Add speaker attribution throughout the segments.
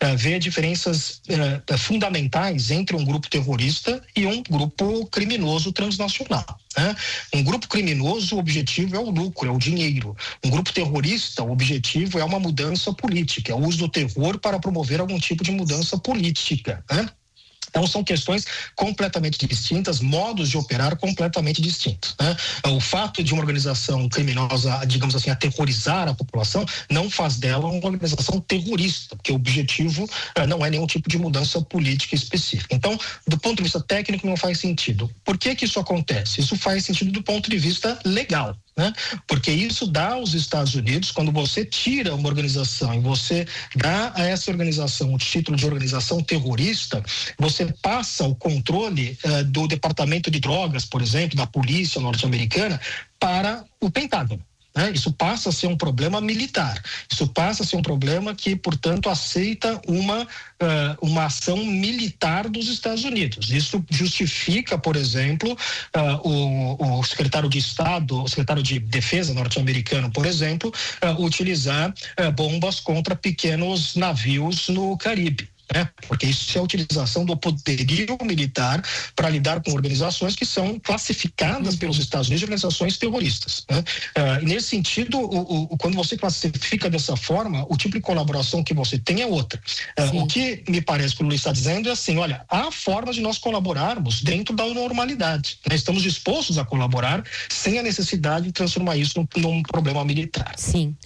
Speaker 1: vê diferenças fundamentais entre um grupo terrorista e um grupo criminoso transnacional. Um grupo criminoso, o objetivo é o lucro, é o dinheiro. Um grupo terrorista, o objetivo é uma mudança política, é o uso do terror para promover algum tipo de mudança política, Então são questões completamente distintas, modos de operar completamente distintos, O fato de uma organização criminosa, digamos assim, aterrorizar a população, não faz dela uma organização terrorista, porque o objetivo não é nenhum tipo de mudança política específica. Então, do ponto de vista técnico, não faz sentido. Por que isso acontece? Isso faz sentido do ponto de vista legal. Porque isso dá aos Estados Unidos, quando você tira uma organização e você dá a essa organização o título de organização terrorista, você passa o controle do Departamento de Drogas, por exemplo, da polícia norte-americana, para o Pentágono. Isso passa a ser um problema militar. Isso passa a ser um problema que, portanto, aceita uma ação militar dos Estados Unidos. Isso justifica, por exemplo, o secretário de Estado, o secretário de Defesa norte-americano, por exemplo, utilizar bombas contra pequenos navios no Caribe. Porque isso é a utilização do poderio militar para lidar com organizações que são classificadas pelos Estados Unidos de organizações terroristas. E nesse sentido, quando você classifica dessa forma, o tipo de colaboração que você tem é outra. O que me parece que o Luiz está dizendo é assim, olha, há formas de nós colaborarmos dentro da normalidade. Estamos dispostos a colaborar sem a necessidade de transformar isso num problema militar.
Speaker 2: Sim.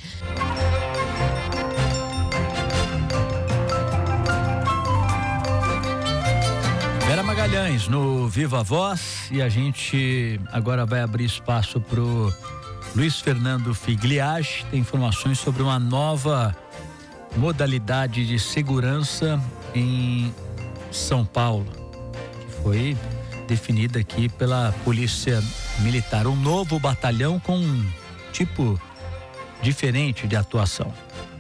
Speaker 3: Vera Magalhães no Viva Voz, e a gente agora vai abrir espaço pro Luiz Fernando Figliage. Tem informações sobre uma nova modalidade de segurança em São Paulo, que foi definida aqui pela Polícia Militar. Um novo batalhão com um tipo diferente de atuação.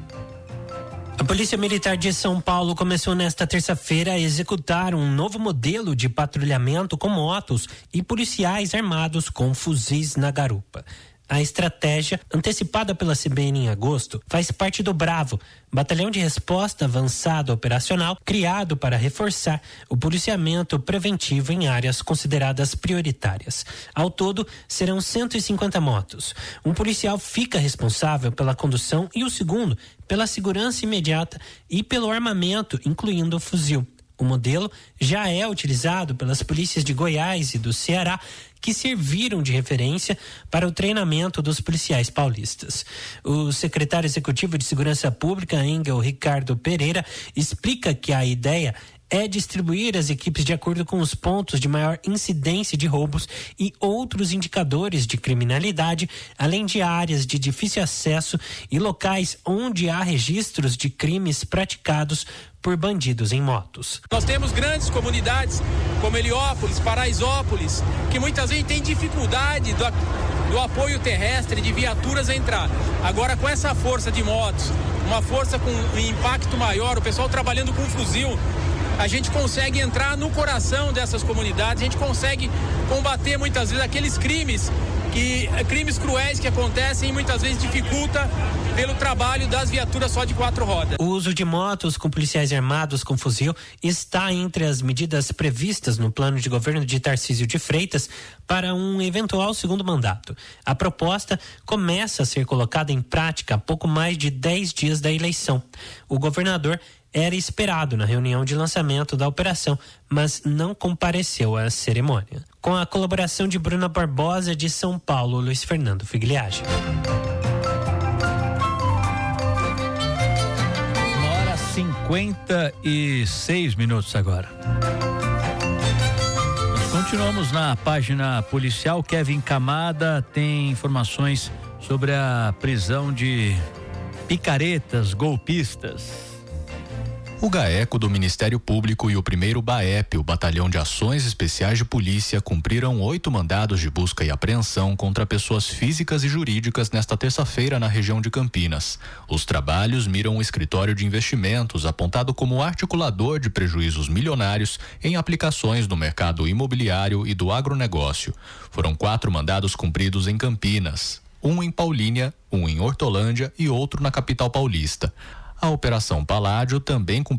Speaker 4: A Polícia Militar de São Paulo começou nesta terça-feira a executar um novo modelo de patrulhamento com motos e policiais armados com fuzis na garupa. A estratégia, antecipada pela CBN em agosto, faz parte do Bravo, batalhão de resposta avançado operacional criado para reforçar o policiamento preventivo em áreas consideradas prioritárias. Ao todo, serão 150 motos. Um policial fica responsável pela condução e o segundo pela segurança imediata e pelo armamento, incluindo o fuzil. O modelo já é utilizado pelas polícias de Goiás e do Ceará, que serviram de referência para o treinamento dos policiais paulistas. O secretário executivo de Segurança Pública, Engel Ricardo Pereira, explica que a ideia é distribuir as equipes de acordo com os pontos de maior incidência de roubos e outros indicadores de criminalidade, além de áreas de difícil acesso e locais onde há registros de crimes praticados por bandidos em motos.
Speaker 5: Nós temos grandes comunidades como Heliópolis, Paraisópolis, que muitas vezes tem dificuldade do apoio terrestre de viaturas a entrar. Agora, com essa força de motos, uma força com um impacto maior, o pessoal trabalhando com fuzil, a gente consegue entrar no coração dessas comunidades, a gente consegue combater muitas vezes aqueles crimes cruéis que acontecem e muitas vezes dificulta pelo trabalho das viaturas só de 4 rodas.
Speaker 4: O uso de motos com policiais armados com fuzil está entre as medidas previstas no plano de governo de Tarcísio de Freitas para um eventual segundo mandato. A proposta começa a ser colocada em prática há pouco mais de 10 dias da eleição. O governador era esperado na reunião de lançamento da operação, mas não compareceu à cerimônia. Com a colaboração de Bruna Barbosa de São Paulo, Luiz Fernando Figliage.
Speaker 3: 1h56 agora. Nós continuamos na página policial. Kevin Camada tem informações sobre a prisão de picaretas, golpistas.
Speaker 6: O GAECO do Ministério Público e o 1º BAEP, o Batalhão de Ações Especiais de Polícia, cumpriram 8 mandados de busca e apreensão contra pessoas físicas e jurídicas nesta terça-feira na região de Campinas. Os trabalhos miram o escritório de investimentos, apontado como articulador de prejuízos milionários em aplicações no mercado imobiliário e do agronegócio. Foram 4 mandados cumpridos em Campinas, um em Paulínia, um em Hortolândia e outro na capital paulista. A Operação Paládio também